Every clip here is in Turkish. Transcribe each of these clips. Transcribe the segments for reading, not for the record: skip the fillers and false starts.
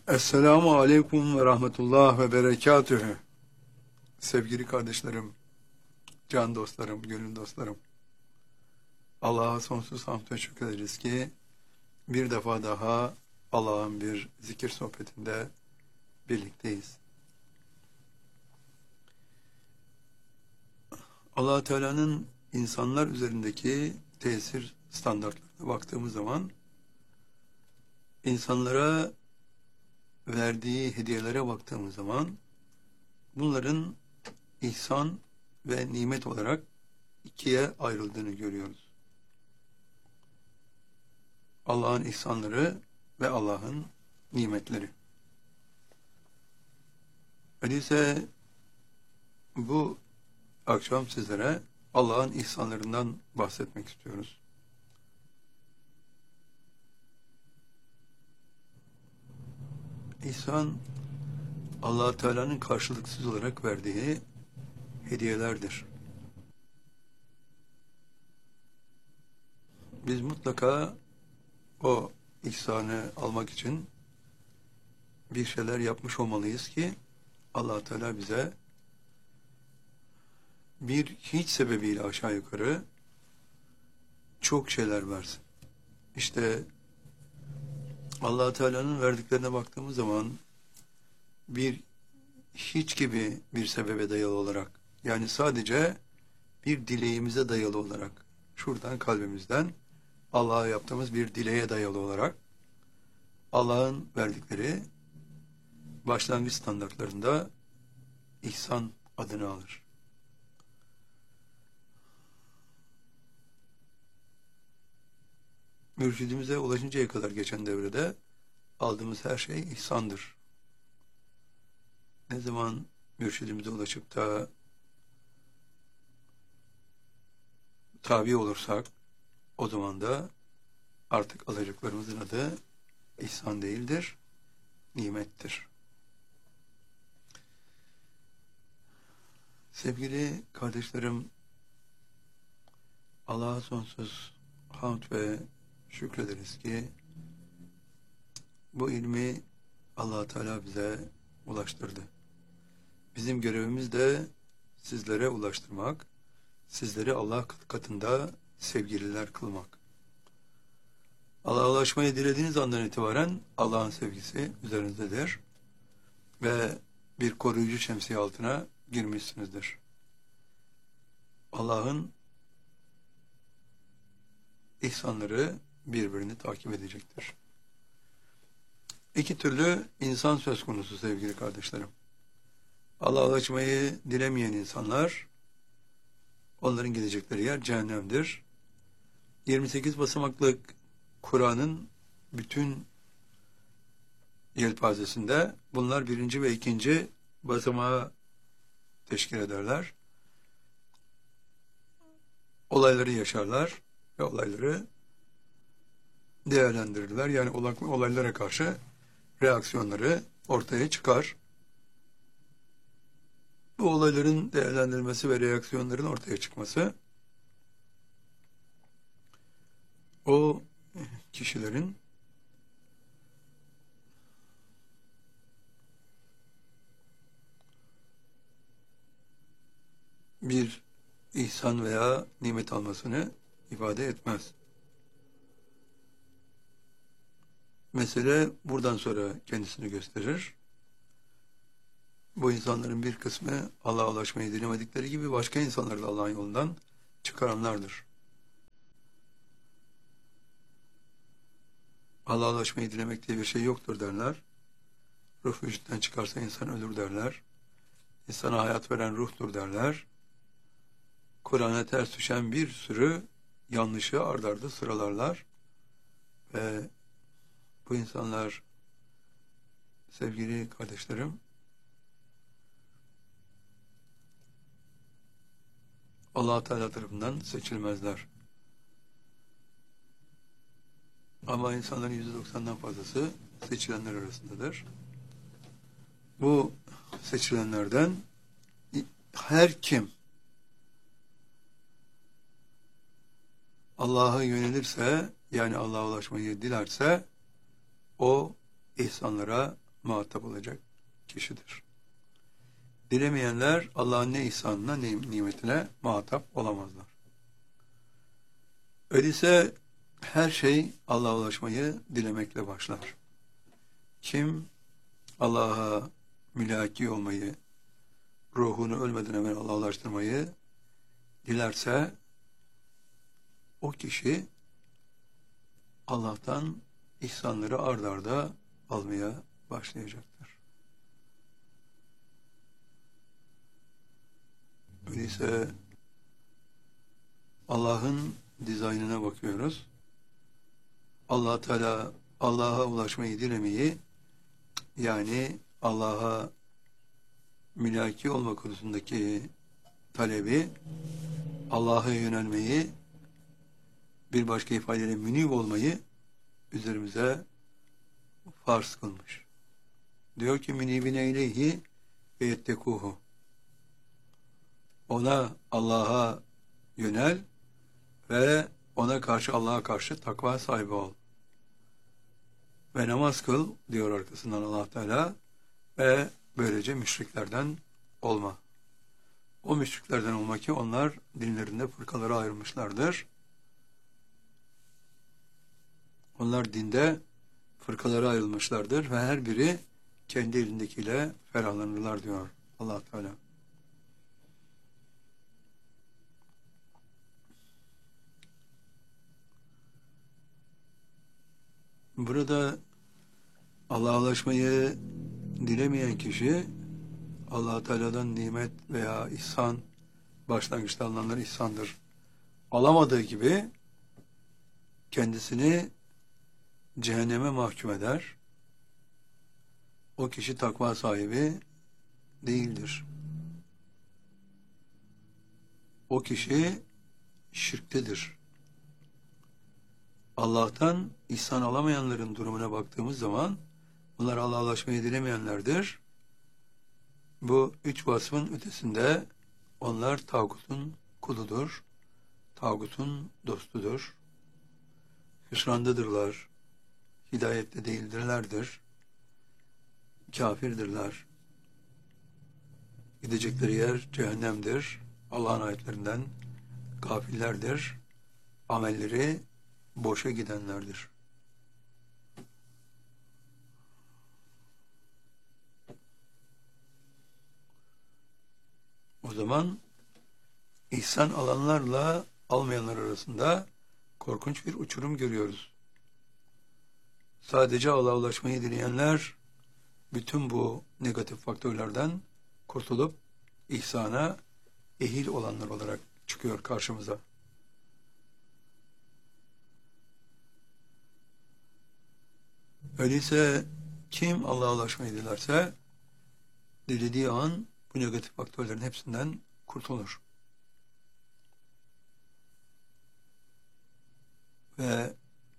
Esselamu Aleyküm ve Rahmetullah ve Berekatühü. Sevgili kardeşlerim, can dostlarım, gönül dostlarım. Allah'a sonsuz hamd ve şükrederiz ki bir defa daha Allah'ın bir zikir sohbetinde birlikteyiz. Allah Teala'nın insanlar üzerindeki tesir standartlarına baktığımız zaman insanlara verdiği hediyelere baktığımız zaman bunların ihsan ve nimet olarak ikiye ayrıldığını görüyoruz. Allah'ın ihsanları ve Allah'ın nimetleri. Öyleyse bu akşam sizlere Allah'ın ihsanlarından bahsetmek istiyoruz. İhsan, Allah Teala'nın karşılıksız olarak verdiği hediyelerdir. Biz mutlaka o ihsanı almak için bir şeyler yapmış olmalıyız ki Allah Teala bize bir hiç sebebiyle aşağı yukarı çok şeyler versin. İşte Allah Teala'nın verdiklerine baktığımız zaman bir hiç gibi bir sebebe dayalı olarak, yani sadece bir dileğimize dayalı olarak, şuradan kalbimizden Allah'a yaptığımız bir dileğe dayalı olarak Allah'ın verdikleri başlangıç standartlarında ihsan adını alır. Mürşidimize ulaşıncaya kadar geçen devrede aldığımız her şey ihsandır. Ne zaman mürşidimize ulaşıp da tabi olursak, o zaman da artık alacaklarımızın adı ihsan değildir, nimettir. Sevgili kardeşlerim, Allah'a sonsuz hamd ve şükrederiz ki bu ilmi Allah Teala bize ulaştırdı. Bizim görevimiz de sizlere ulaştırmak, sizleri Allah katında sevgililer kılmak. Allah'a ulaşmayı dilediğiniz andan itibaren Allah'ın sevgisi üzerinizdedir ve bir koruyucu şemsiye altına girmişsinizdir. Allah'ın ihsanları birbirini takip edecektir. İki türlü insan söz konusu sevgili kardeşlerim. Allah'a ulaşmayı dilemeyen insanlar, onların gidecekleri yer cehennemdir. 28 basamaklık Kur'an'ın bütün yelpazesinde bunlar birinci ve ikinci basamağı teşkil ederler. Olayları yaşarlar ve olayları değerlendirirler. Yani olaylara karşı reaksiyonları ortaya çıkar. Bu olayların değerlendirilmesi ve reaksiyonların ortaya çıkması o kişilerin bir ihsan veya nimet almasını ifade etmez. Mesele buradan sonra kendisini gösterir. Bu insanların bir kısmı Allah'a ulaşmayı dilemedikleri gibi başka insanları da Allah'ın yolundan çıkaranlardır. Allah'a ulaşmayı dilemek diye bir şey yoktur derler. Ruh vücuttan çıkarsa insan ölür derler. İnsana hayat veren ruhtur derler. Kur'an'a ters düşen bir sürü yanlışı ard arda sıralarlar. Ve bu insanlar, sevgili kardeşlerim, Allah Teala tarafından seçilmezler. Ama insanların %90'dan fazlası seçilenler arasındadır. Bu seçilenlerden her kim Allah'a yönelirse, yani Allah'a ulaşmayı dilerse, o ihsanlara muhatap olacak kişidir. Dilemeyenler Allah'ın ne ihsanına ne nimetine muhatap olamazlar. Öyleyse her şey Allah'a ulaşmayı dilemekle başlar. Kim Allah'a mülaki olmayı, ruhunu ölmeden evvel Allah'a ulaştırmayı dilerse o kişi Allah'tan ihsanları ard arda almaya başlayacaktır. Öyleyse Allah'ın dizaynına bakıyoruz. Allah Teala Allah'a ulaşmayı dilemeyi, yani Allah'a mülaki olma konusundaki talebi, Allah'a yönelmeyi, bir başka ifadeyle münib olmayı üzerimize farz kılmış. Diyor ki münibine ileyhi ve yettekuhu. Ona, Allah'a yönel ve ona karşı, Allah'a karşı takva sahibi ol. Ve namaz kıl diyor arkasından Allah Teala ve böylece müşriklerden olma. O müşriklerden olma ki onlar dinlerinde fırkalara ayrılmışlardır. Onlar dinde fırkalara ayrılmışlardır ve her biri kendi elindekiyle ferahlanırlar diyor Allah Teala. Burada Allah'a ulaşmayı dilemeyen kişi Allah Teala'dan nimet veya ihsan, başlangıçta alınanlar ihsandır, alamadığı gibi kendisini cehenneme mahkum eder. O kişi takva sahibi değildir. O kişi şirktedir. Allah'tan ihsan alamayanların durumuna baktığımız zaman bunlar Allah'a ulaşmayı dilemeyenlerdir. Bu üç vasfın ötesinde onlar tağutun kuludur, tağutun dostudur, hüsrandadırlar, hidayette değildirlerdir, kafirdirler. Gidecekleri yer cehennemdir, Allah'ın ayetlerinden gafillerdir, amelleri boşa gidenlerdir. O zaman ihsan alanlarla almayanlar arasında korkunç bir uçurum görüyoruz. Sadece Allah'a ulaşmayı dileyenler bütün bu negatif faktörlerden kurtulup ihsana ehil olanlar olarak çıkıyor karşımıza. Öyleyse kim Allah'a ulaşmayı dilerse dilediği an bu negatif faktörlerin hepsinden kurtulur. Ve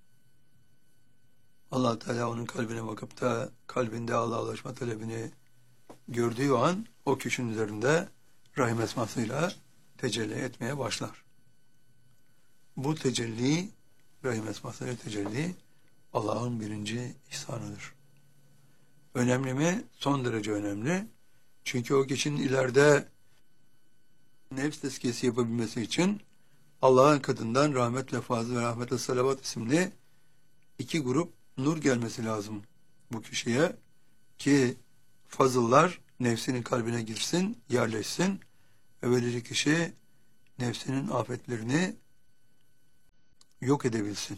Allah Teala onun kalbine bakıp da kalbinde Allah'a ulaşma talebini gördüğü an o kişinin üzerinde Rahim esmasıyla tecelli etmeye başlar. Bu tecelli, Rahim esmasıyla tecelli Allah'ın birinci ihsanıdır. Önemli mi? Son derece önemli. Çünkü o kişinin ileride nefs tezkiyesi yapabilmesi için Allah'ın katından rahmetle fazıl ve rahmetle salavat isimli iki grup nur gelmesi lazım bu kişiye ki fazıllar nefsinin kalbine girsin, yerleşsin ve böylece kişi nefsinin afetlerini yok edebilsin.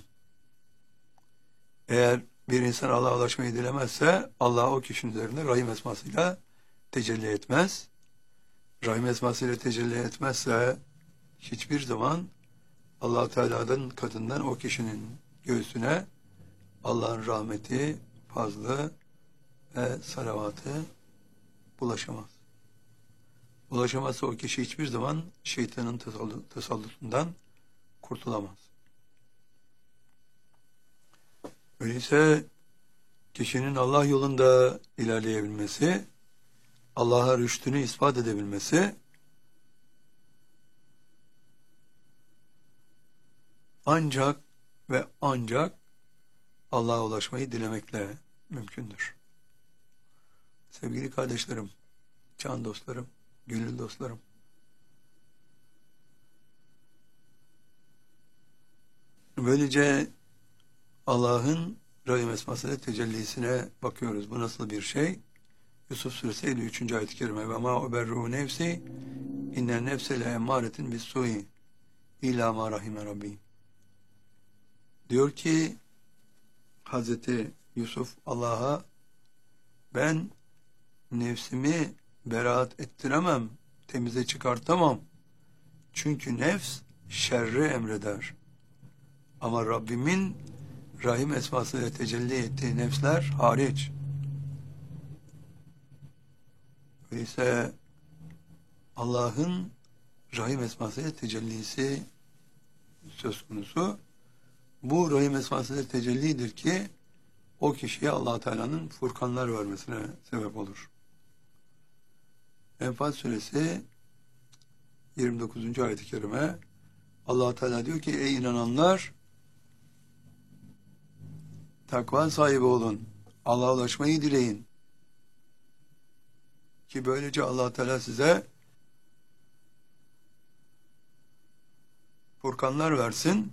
Eğer bir insan Allah'a ulaşmayı dilemezse Allah o kişinin üzerinde Rahim esmasıyla tecelli etmez. Rahim esmasıyla tecelli etmezse hiçbir zaman Allah Teala'nın katından o kişinin göğsüne Allah'ın rahmeti, fazlı ve salavatı bulaşamaz. Ulaşamazsa o kişi hiçbir zaman şeytanın tasallutundan kurtulamaz. Öyleyse kişinin Allah yolunda ilerleyebilmesi, Allah'a rüştünü ispat edebilmesi ancak ve ancak Allah'a ulaşmayı dilemekle mümkündür. Sevgili kardeşlerim, can dostlarım, gönül dostlarım. Böylece Allah'ın Rahim esmasıyla tecellisine bakıyoruz. Bu nasıl bir şey? Yusuf Suresi 53. ayet-i kerime. Ve ma uberru nefsi innen nefse le emmâretin bis-sû'i illâ mâ rahime rabbi. Diyor ki Hazreti Yusuf Allah'a, ben nefsimi beraat ettiremem, temize çıkartamam. Çünkü nefs şerri emreder. Ama Rabbimin Rahim esmasıyla tecelli ettiği nefsler hariç. Öyleyse Allah'ın Rahim esmasıyla tecellisi söz konusu. Bu Rahim esmasıyla tecellidir ki o kişiye Allah Teala'nın furkanlar vermesine sebep olur. Enfal suresi 29. ayet-i kerime, Allah Teala diyor ki ey inananlar, takva sahibi olun, Allah'a ulaşmayı dileyin ki böylece Allah Teala size furkanlar versin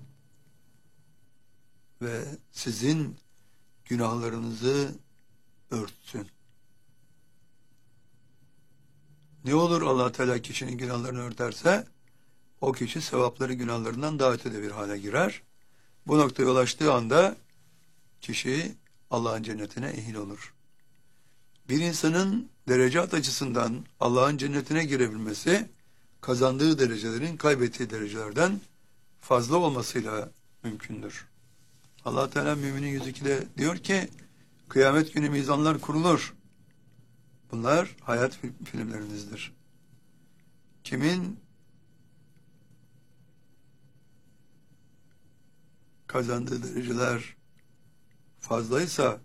ve sizin günahlarınızı örtsün. Ne olur Allah Teala kişinin günahlarını örterse, o kişi sevapları günahlarından daha ötede bir hale girer. Bu noktaya ulaştığı anda kişi Allah'ın cennetine ehil olur. Bir insanın derecat açısından Allah'ın cennetine girebilmesi, kazandığı derecelerin kaybettiği derecelerden fazla olmasıyla mümkündür. Allah Teala Müminin 102'de diyor ki, kıyamet günü mizanlar kurulur. Bunlar hayat filmlerinizdir. Kimin kazandığı dereceler fazlaysa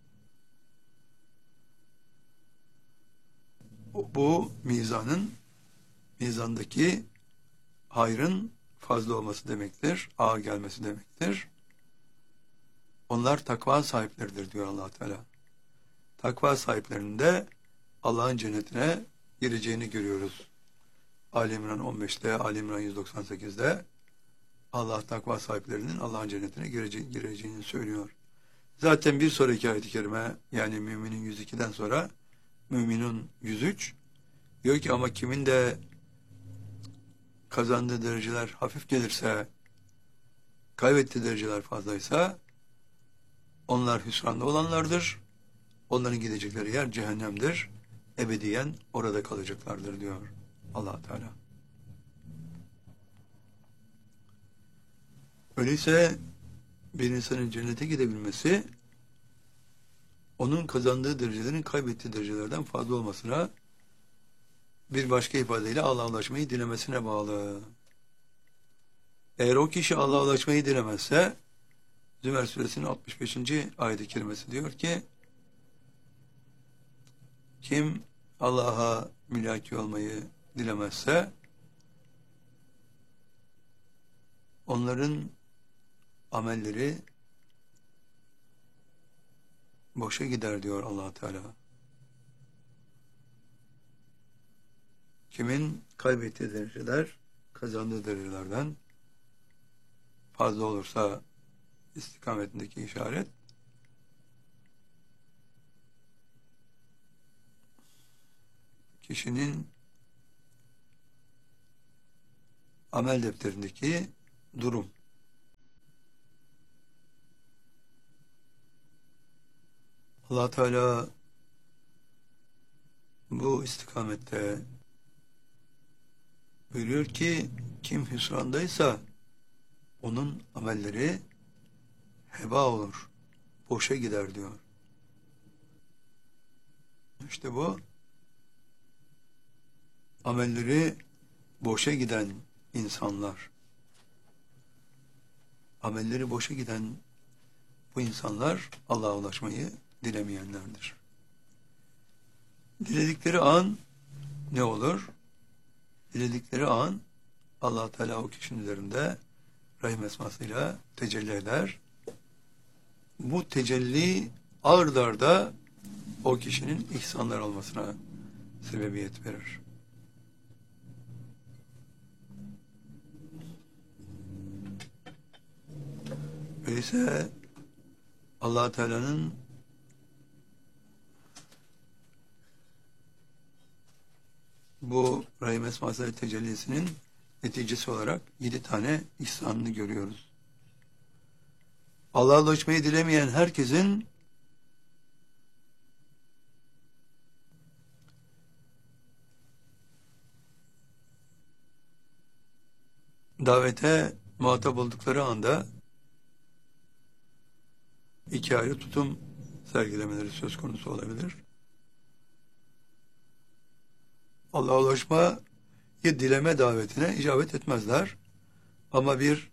bu mizandaki hayrın fazla olması demektir, ağır gelmesi demektir. Onlar takva sahipleridir diyor Allah Teala. Takva sahiplerinin de Allah'ın cennetine gireceğini görüyoruz. Ali İmran 15'te, Ali İmran 198'de Allah takva sahiplerinin Allah'ın cennetine gireceğini söylüyor. Zaten bir sonraki ayet-i kerime, yani Müminin 102'den sonra Müminin 103 diyor ki ama kimin de kazandığı dereceler hafif gelirse, kaybettiği dereceler fazlaysa onlar hüsranda olanlardır. Onların gidecekleri yer cehennemdir. Ebediyen orada kalacaklardır diyor Allah Teala. Öyleyse bir insanın cennete gidebilmesi, onun kazandığı derecelerin kaybettiği derecelerden fazla olmasına, bir başka ifadeyle Allah'a ulaşmayı dilemesine bağlı. Eğer o kişi Allah'a ulaşmayı dilemezse, Zümer suresinin 65. ayet-i kerimesi diyor ki, kim Allah'a mülaki olmayı dilemezse, onların amelleri boşa gider diyor Allah Teala. Kimin kaybettiği dereceler kazandığı derecelerden fazla olursa istikametindeki işaret, kişinin amel defterindeki durum. Allah Teala bu istikamette buyuruyor ki kim hüsrandaysa onun amelleri heba olur, boşa gider diyor. İşte bu amelleri boşa giden insanlar. Amelleri boşa giden bu insanlar Allah'a ulaşmayı dilemeyenlerdir. Diledikleri an ne olur? Diledikleri an Allah Teala o kişinin üzerinde Rahim esmasıyla tecelli eder. Bu tecelli ard arda o kişinin ihsanlar olmasına sebebiyet verir. Öyleyse Allah Teala'nın bu Rahim Esma-ı Tecellisinin neticesi olarak 7 tane ihsanını görüyoruz. Allah'a ulaşmayı dilemeyen herkesin davete muhatap oldukları anda 2 ayrı tutum sergilemeleri söz konusu olabilir. Allah'a ulaşmayı dileme davetine icabet etmezler. Ama bir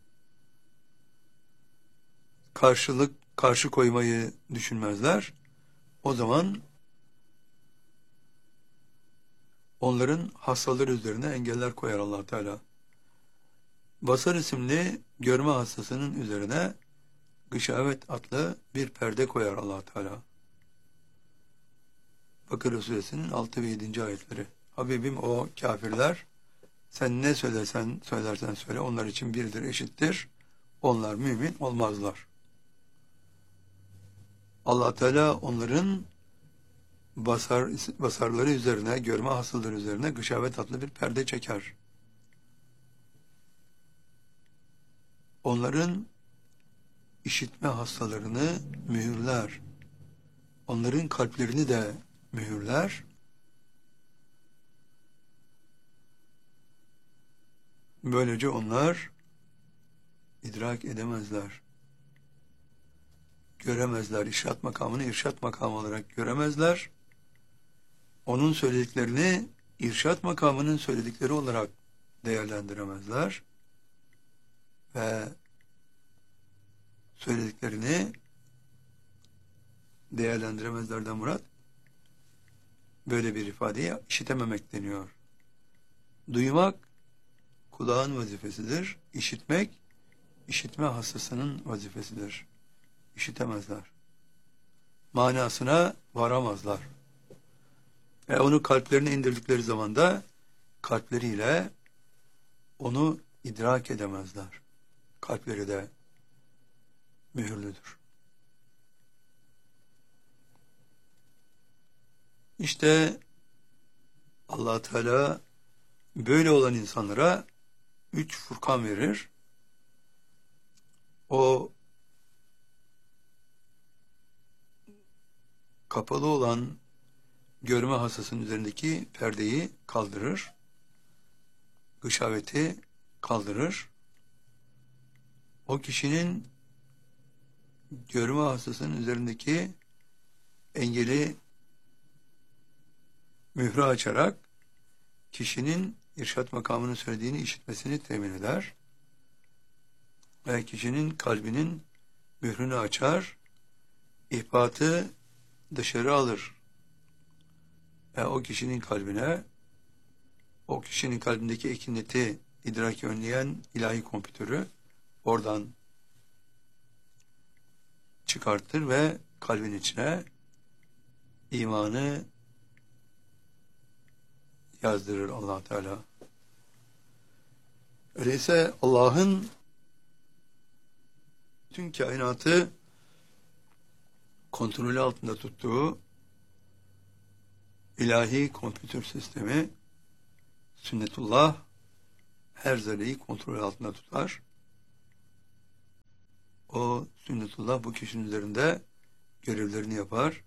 karşı koymayı düşünmezler. O zaman onların hastaları üzerine engeller koyar Allah Teala. Basar isimli görme hastasının üzerine gışavet adlı bir perde koyar Allah Teala. Bakara suresinin 6 ve 7. ayetleri. Habibim, o kafirler, sen ne söylersen söyle, onlar için birdir, eşittir. Onlar mümin olmazlar. Allah Teala onların basarları üzerine, görme hastaları üzerine gışavet adlı bir perde çeker. Onların işitme hastalarını mühürler. Onların kalplerini de mühürler. Böylece onlar idrak edemezler. Göremezler. İrşad makamını irşad makamı olarak göremezler. Onun söylediklerini irşad makamının söyledikleri olarak değerlendiremezler. Ve söylediklerini değerlendiremezlerden murat böyle bir ifadeye işitememek deniyor. Duymak kulağın vazifesidir. İşitmek işitme hastasının vazifesidir. İşitemezler. Manasına varamazlar. Ve onu kalplerine indirdikleri zaman da kalpleriyle onu idrak edemezler. Kalpleri de mühürlüdür. İşte Allah Teala böyle olan insanlara 3 Furkan verir. O kapalı olan görme hastasının üzerindeki perdeyi kaldırır. Gışaveti kaldırır. O kişinin görme hastasının üzerindeki engeli mührü açarak kişinin irşad makamının söylediğini işitmesini temin eder. Ve kişinin kalbinin mührünü açar, ihbatı dışarı alır. Ve o kişinin kalbindeki ekineti idraki önleyen ilahi kompütörü oradan çıkartır ve kalbin içine imanı yazdırır Allah Teala. Öyleyse Allah'ın tüm kainatı kontrolü altında tuttuğu ilahi kompütür sistemi sünnetullah her zerreyi kontrol altında tutar. O sünnetullah bu kişinin üzerinde görevlerini yapar.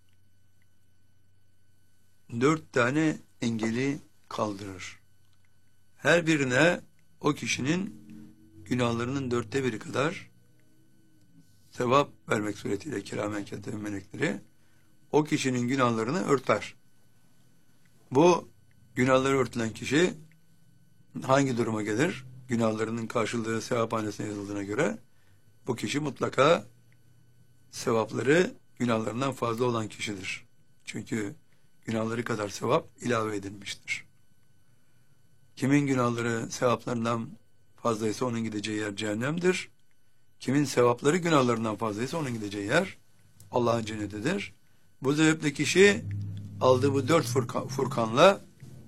4 tane engeli kaldırır. Her birine o kişinin günahlarının 1/4 kadar sevap vermek suretiyle kiramen kâtibîn melekleri o kişinin günahlarını örter. Bu günahları örtülen kişi hangi duruma gelir? Günahlarının karşılığı sevaphanesine yazıldığına göre bu kişi mutlaka sevapları günahlarından fazla olan kişidir. Çünkü günahları kadar sevap ilave edilmiştir. Kimin günahları sevaplarından fazlaysa onun gideceği yer cehennemdir. Kimin sevapları günahlarından fazlaysa onun gideceği yer Allah'ın cennetidir. Bu sebeple kişi aldığı bu 4 Furkan'la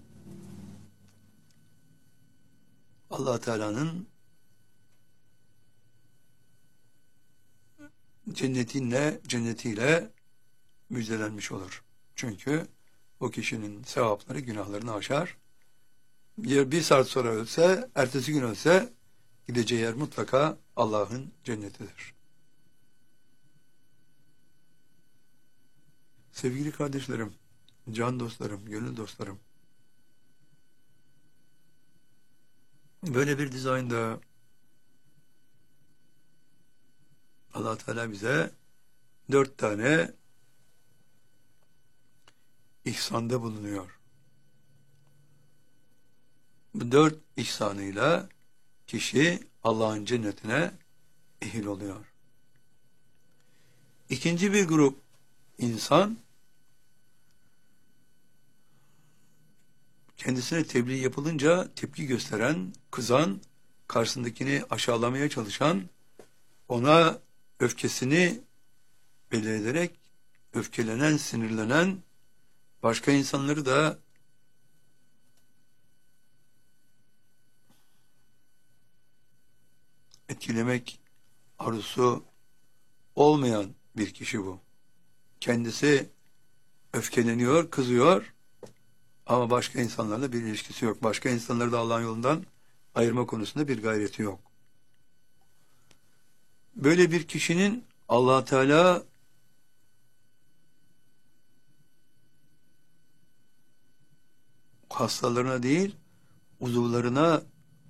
Allah Teala'nın cennetiyle müjdelenmiş olur. Çünkü o kişinin sevapları günahlarını aşar. Bir saat sonra ölse, ertesi gün ölse gideceği yer mutlaka Allah'ın cennetidir. Sevgili kardeşlerim, can dostlarım, gönül dostlarım, böyle bir dizaynda Allah Teala bize 4 tane ihsanda bulunuyor. Bu 4 ihsanıyla kişi Allah'ın cennetine ehil oluyor. İkinci bir grup insan kendisine tebliğ yapılınca tepki gösteren, kızan, karşısındakini aşağılamaya çalışan, ona öfkesini belli ederek öfkelenen, sinirlenen, başka insanları da etkilemek arzusu olmayan bir kişi bu. Kendisi öfkeleniyor, kızıyor ama başka insanlarla bir ilişkisi yok. Başka insanları da Allah'ın yolundan ayırma konusunda bir gayreti yok. Böyle bir kişinin Allah Teala hastalarına değil, uzuvlarına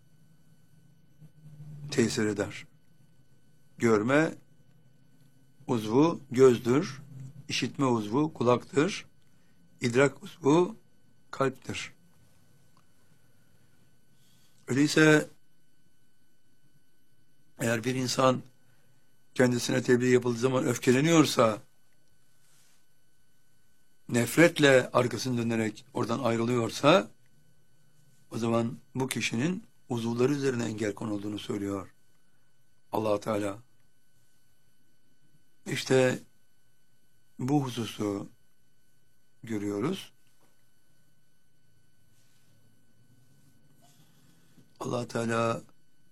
tesir eder. Görme uzvu gözdür, işitme uzvu kulaktır, idrak uzvu kalptir. Öyleyse eğer bir insan kendisine tebliğ yapıldığı zaman öfkeleniyorsa, nefretle arkasını dönerek oradan ayrılıyorsa, o zaman bu kişinin uzuvları üzerine engel konulduğunu söylüyor Allah Teala. İşte bu hususu görüyoruz. Allah Teala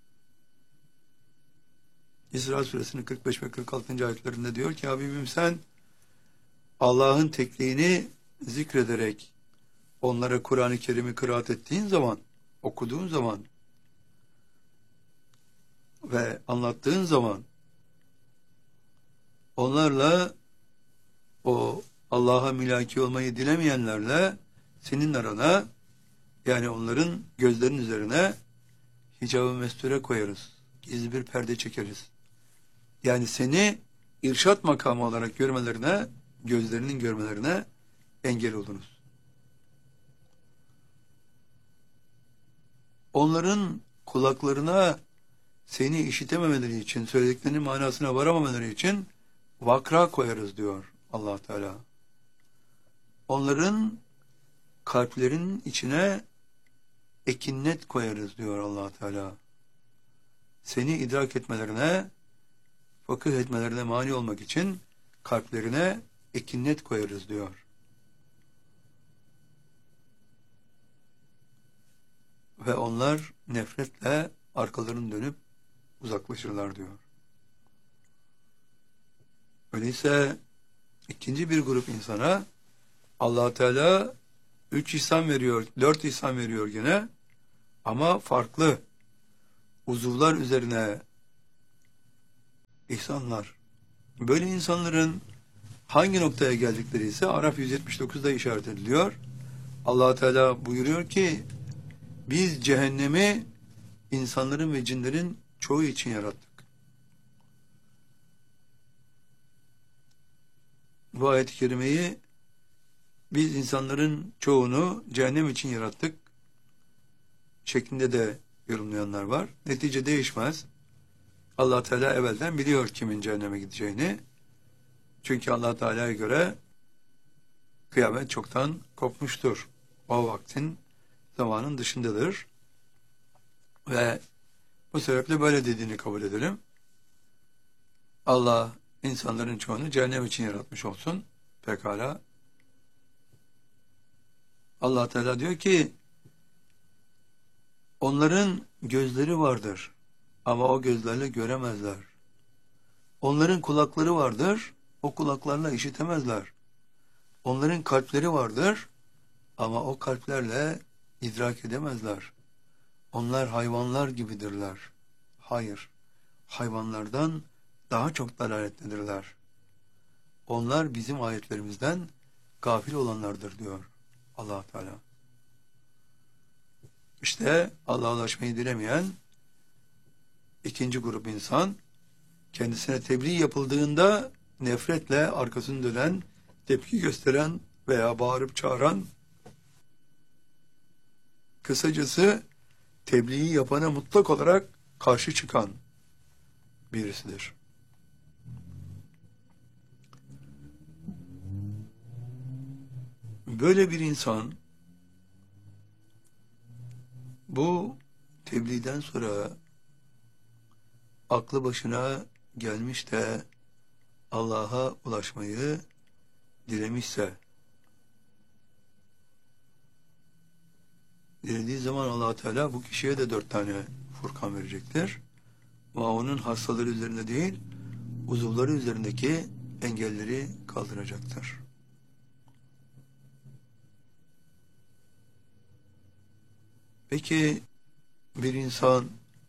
İsra suresinin 45 ve 46. ayetlerinde diyor ki, Habibim sen Allah'ın tekliğini zikrederek onlara Kur'an-ı Kerim'i kıraat ettiğin zaman, okuduğun zaman ve anlattığın zaman onlarla, o Allah'a mülaki olmayı dilemeyenlerle senin arana, yani onların gözlerinin üzerine hicab-ı mesture koyarız. Gizli bir perde çekeriz. Yani seni irşat makamı olarak görmelerine, gözlerinin görmelerine engel olunuz. Onların kulaklarına seni işitememeleri için, söylediklerinin manasına varamamaları için vakra koyarız diyor Allah Teala. Onların kalplerinin içine ekinnet koyarız diyor Allah Teala. Seni idrak etmelerine, fakih etmelerine mani olmak için kalplerine ekinnet koyarız diyor. Ve onlar nefretle arkalarını dönüp uzaklaşırlar diyor. Öyleyse ikinci bir grup insana Allah Teala 3 ihsan veriyor, 4 ihsan veriyor gene, ama farklı uzuvlar üzerine ihsanlar. Böyle insanların hangi noktaya geldikleri ise Araf 179'da işaret ediliyor. Allah Teala buyuruyor ki, biz cehennemi insanların ve cinlerin çoğu için yarattık. Bu ayet-i kerimeyi biz insanların çoğunu cehennem için yarattık şeklinde de yorumlayanlar var. Netice değişmez. Allah Teala evvelden biliyor kimin cehenneme gideceğini. Çünkü Allah Teala'ya göre kıyamet çoktan kopmuştur. O vaktin, zamanın dışındadır. Ve bu sebeple böyle dediğini kabul edelim. Allah insanların çoğunu cehennem için yaratmış olsun. Pekala. Allah Teala diyor ki onların gözleri vardır ama o gözlerle göremezler. Onların kulakları vardır, o kulaklarla işitemezler. Onların kalpleri vardır ama o kalplerle idrak edemezler. Onlar hayvanlar gibidirler. Hayır, hayvanlardan daha çok dalaletlidirler. Onlar bizim ayetlerimizden gafil olanlardır diyor Allah Teala. İşte Allah'a ulaşmayı dilemeyen ikinci grup insan, kendisine tebliğ yapıldığında nefretle arkasını dönen, tepki gösteren veya bağırıp çağıran, kısacası tebliği yapana mutlak olarak karşı çıkan birisidir. Böyle bir insan bu tebliğden sonra aklı başına gelmiş de Allah'a ulaşmayı dilemişse, dilediği zaman Allah Teala bu kişiye de 4 tane Furkan verecektir. Ama onun hastaları üzerinde değil, uzuvları üzerindeki engelleri kaldıracaktır. Peki bir insan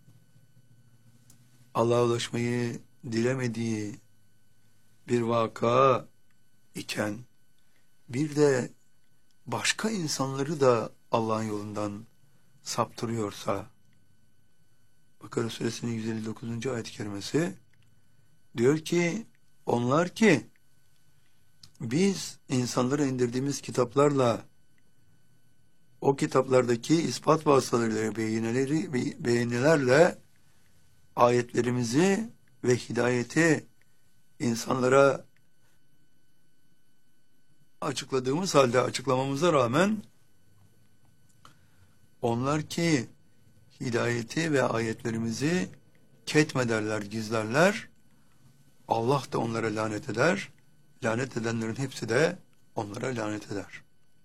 Allah'a ulaşmayı dilemediği bir vaka iken bir de başka insanları da Allah'ın yolundan saptırıyorsa, Bakara suresinin 159. ayet-i kerimesi diyor ki, onlar ki biz insanlara indirdiğimiz kitaplarla o kitaplardaki ispat vasıtalarıyla, beğenilerle ayetlerimizi ve hidayeti insanlara açıkladığımız halde, açıklamamıza rağmen onlar ki hidayeti ve ayetlerimizi ketmederler, gizlerler, Allah da onlara lanet eder, lanet edenlerin hepsi de onlara lanet eder.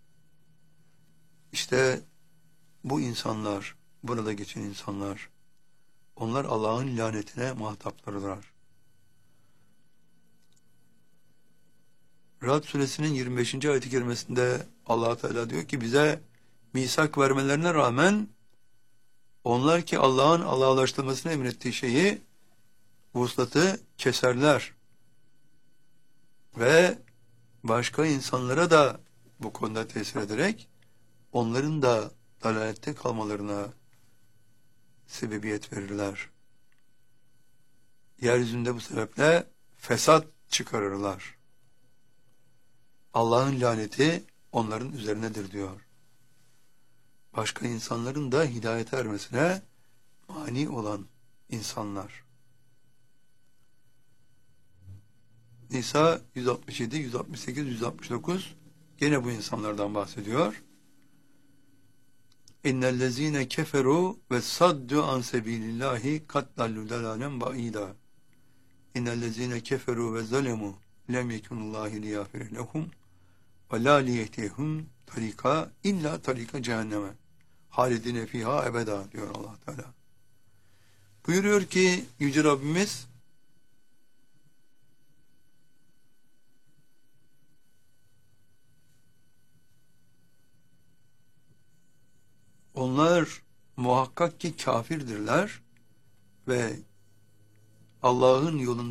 İşte bu insanlar, burada geçen insanlar, onlar Allah'ın lanetine muhataplarıdırlar. Ra'd suresinin 25. ayet-i kerimesinde Allah Teala diyor ki bize misak vermelerine rağmen onlar ki Allah'ın Allah'a ulaştırmasını emrettiği şeyi, vuslatı keserler ve başka insanlara da bu konuda tesir ederek onların da dalalette kalmalarına sebebiyet verirler. Yeryüzünde bu sebeple fesat çıkarırlar. Allah'ın laneti onların üzerinedir diyor. Başka insanların da hidayete ermesine mani olan insanlar. Nisa 167, 168, 169 gene bu insanlardan bahsediyor. İnnellezîne keferû ve saddu an sebilillahi kaddallu delâlen ba'îdâ. İnnellezîne keferû ve zalemû lem yekunullâhi liyâfire lehum ve lâ liyehtihum tarika illa tarika cehenneme halidine fîhâ ebedâ diyor Allah Teala. Buyuruyor ki Yüce Rabbimiz, onlar muhakkak ki kafirdirler ve Allah'ın yolunda